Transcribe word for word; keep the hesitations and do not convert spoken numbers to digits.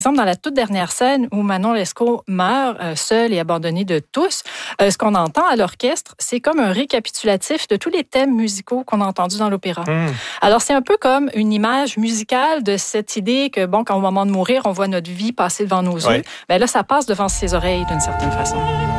exemple, dans la toute dernière scène où Manon Lescaut meurt euh, seule et abandonnée de tous, euh, ce qu'on entend à l'orchestre, c'est comme un récapitulatif de tous les thèmes musicaux qu'on a entendus dans l'opéra. Mmh. Alors, c'est un peu comme une image musicale de cette idée que, bon, quand au moment de mourir, on voit notre vie passer devant nos yeux. Ouais. Bien là, ça passe devant ses oreilles d'une certaine façon.